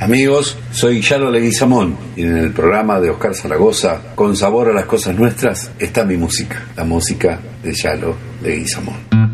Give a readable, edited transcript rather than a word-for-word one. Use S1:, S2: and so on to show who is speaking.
S1: Amigos, soy Yalo Leguizamón y en el programa de Oscar Zaragoza, Con Sabor a las Cosas Nuestras, está mi música, la música de Yalo Leguizamón.